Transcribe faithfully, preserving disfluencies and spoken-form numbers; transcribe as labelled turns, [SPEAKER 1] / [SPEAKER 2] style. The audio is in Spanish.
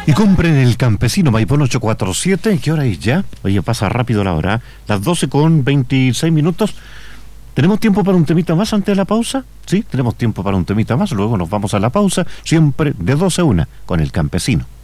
[SPEAKER 1] Y compren El Campesino, Maipón ocho cuatro siete. ¿Qué hora es ya? Oye, pasa rápido la hora. Las doce con veintiséis minutos. ¿Tenemos tiempo para un temita más antes de la pausa? Sí, tenemos tiempo para un temita más. Luego nos vamos a la pausa, siempre de doce a una, con El Campesino.